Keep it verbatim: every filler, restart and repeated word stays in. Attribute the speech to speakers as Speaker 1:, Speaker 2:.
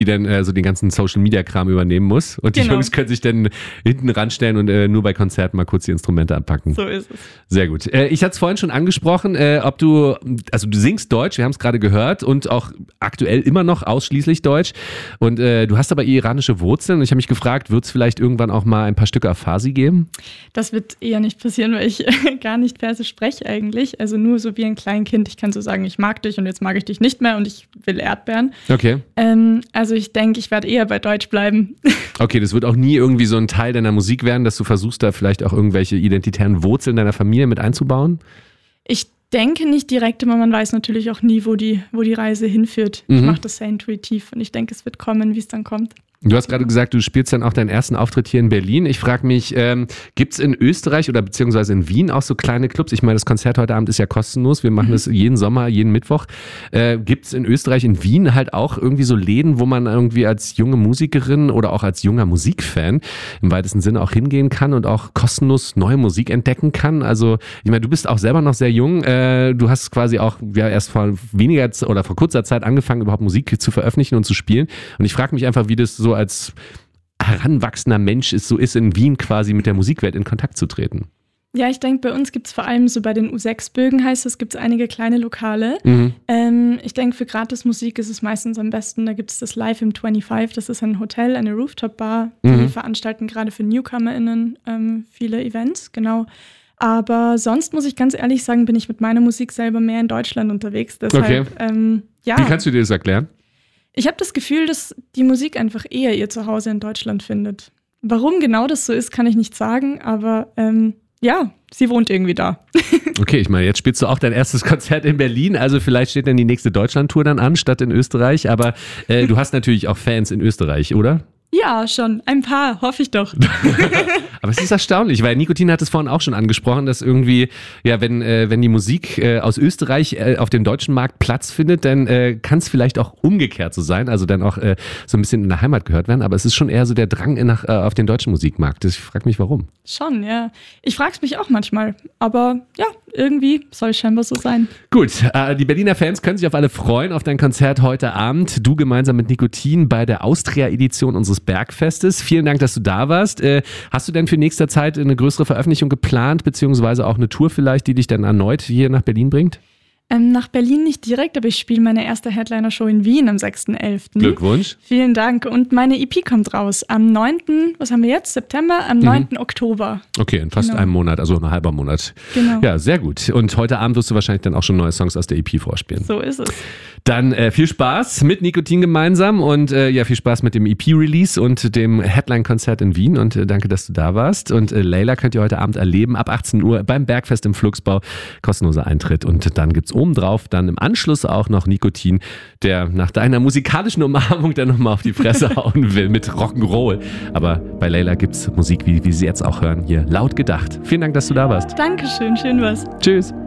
Speaker 1: die dann äh, so den ganzen Social-Media-Kram übernehmen muss. Und die
Speaker 2: Genau.
Speaker 1: Jungs können sich dann hinten ranstellen und äh, nur bei Konzerten mal kurz die Instrumente anpacken.
Speaker 2: So ist es.
Speaker 1: Sehr gut. Äh, ich hatte es vorhin schon angesprochen, äh, ob du, also du singst Deutsch, wir haben es gerade gehört und auch aktuell immer noch ausschließlich Deutsch. Und äh, du hast aber iranische Wurzeln und ich habe mich gefragt, wird es vielleicht irgendwann auch mal ein paar Stücke auf Farsi geben?
Speaker 2: Das wird eher nicht passieren, weil ich gar nicht Persisch spreche eigentlich. Also nur so wie ein Kleinkind. Ich kann so sagen, ich mag dich und jetzt mag ich dich nicht mehr und ich will Erdbeeren.
Speaker 1: Okay.
Speaker 2: Ähm, also ich denke, ich werde eher bei Deutsch bleiben.
Speaker 1: Okay, das wird auch nie irgendwie so ein Teil deiner Musik werden, dass du versuchst, da vielleicht auch irgendwelche identitären Wurzeln deiner Familie mit einzubauen?
Speaker 2: Ich denke nicht direkt, aber man weiß natürlich auch nie, wo die, wo die Reise hinführt.
Speaker 1: Mhm.
Speaker 2: Ich mache das sehr intuitiv und ich denke, es wird kommen, wie es dann kommt.
Speaker 1: Du hast gerade gesagt, du spielst dann auch deinen ersten Auftritt hier in Berlin. Ich frage mich, ähm, gibt es in Österreich oder beziehungsweise in Wien auch so kleine Clubs? Ich meine, das Konzert heute Abend ist ja kostenlos. Wir machen das jeden Sommer, jeden Mittwoch. Äh, gibt es in Österreich, in Wien halt auch irgendwie so Läden, wo man irgendwie als junge Musikerin oder auch als junger Musikfan im weitesten Sinne auch hingehen kann und auch kostenlos neue Musik entdecken kann? Also, ich meine, du bist auch selber noch sehr jung. Äh, du hast quasi auch ja, erst vor weniger Z- oder vor kurzer Zeit angefangen, überhaupt Musik zu veröffentlichen und zu spielen. Und ich frage mich einfach, wie das so als heranwachsender Mensch ist, so ist in Wien quasi mit der Musikwelt in Kontakt zu treten.
Speaker 2: Ja, ich denke, bei uns gibt es vor allem so bei den U sechs Bögen, heißt es, gibt es einige kleine Lokale.
Speaker 1: Mhm.
Speaker 2: Ähm, ich denke, für Gratismusik ist es meistens am besten, da gibt es das Live im fünfundzwanzig, das ist ein Hotel, eine Rooftop-Bar. Die
Speaker 1: Mhm.
Speaker 2: veranstalten gerade für NewcomerInnen ähm, viele Events, genau. Aber sonst muss ich ganz ehrlich sagen, bin ich mit meiner Musik selber mehr in Deutschland unterwegs. Deshalb,
Speaker 1: Okay.
Speaker 2: ähm, ja.
Speaker 1: Wie kannst du dir das erklären?
Speaker 2: Ich habe das Gefühl, dass die Musik einfach eher ihr Zuhause in Deutschland findet. Warum genau das so ist, kann ich nicht sagen, aber ähm, ja, sie wohnt irgendwie da.
Speaker 1: Okay, ich meine, jetzt spielst du auch dein erstes Konzert in Berlin, also vielleicht steht dann die nächste Deutschland-Tour dann an, statt in Österreich, aber äh, du hast natürlich auch Fans in Österreich, oder?
Speaker 2: Ja, schon. Ein paar, hoffe ich doch.
Speaker 1: Aber es ist erstaunlich, weil Nikotin hat es vorhin auch schon angesprochen, dass irgendwie, ja, wenn, äh, wenn die Musik äh, aus Österreich äh, auf dem deutschen Markt Platz findet, dann äh, kann es vielleicht auch umgekehrt so sein, also dann auch äh, so ein bisschen in der Heimat gehört werden, aber es ist schon eher so der Drang in nach, äh, auf den deutschen Musikmarkt. Ich frage mich, warum.
Speaker 2: Schon, ja. Ich frage es mich auch manchmal, aber ja, irgendwie soll es scheinbar so sein.
Speaker 1: Gut, äh, die Berliner Fans können sich auf alle freuen auf dein Konzert heute Abend. Du gemeinsam mit Nikotin bei der Austria-Edition unseres Bergfestes. Vielen Dank, dass du da warst. Äh, hast du denn für nächster Zeit eine größere Veröffentlichung geplant, beziehungsweise auch eine Tour vielleicht, die dich dann erneut hier nach Berlin bringt?
Speaker 2: Ähm, nach Berlin nicht direkt, aber ich spiele meine erste Headliner-Show in Wien am sechsten elften
Speaker 1: Glückwunsch.
Speaker 2: Vielen Dank. Und meine E P kommt raus am neunten, was haben wir jetzt? September? Am neunten Oktober.
Speaker 1: Okay, in fast
Speaker 2: Genau.
Speaker 1: einem Monat, also ein halber Monat.
Speaker 2: Genau.
Speaker 1: Ja, sehr gut. Und heute Abend wirst du wahrscheinlich dann auch schon neue Songs aus der E P vorspielen.
Speaker 2: So ist es.
Speaker 1: Dann äh, viel Spaß mit Nikotin gemeinsam und äh, ja, viel Spaß mit dem E P-Release und dem Headline-Konzert in Wien und äh, danke, dass du da warst. Und äh, Layla könnt ihr heute Abend erleben, ab achtzehn Uhr beim Bergfest im Flugsbau, kostenloser Eintritt und dann gibt's obendrauf dann im Anschluss auch noch Nikotin, der nach deiner musikalischen Umarmung dann nochmal auf die Fresse hauen will mit Rock'n'Roll. Aber bei Layla gibt's Musik, wie, wie sie jetzt auch hören, hier laut gedacht. Vielen Dank, dass du da warst.
Speaker 2: Dankeschön, schön was.
Speaker 1: Tschüss.